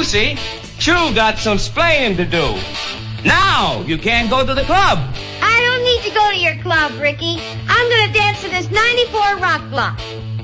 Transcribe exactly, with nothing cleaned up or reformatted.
Lucy, Chew got some splaining to do. Now you can't go to the club. I don't need to go to your club, Ricky. I'm gonna dance to this ninety-four rock block.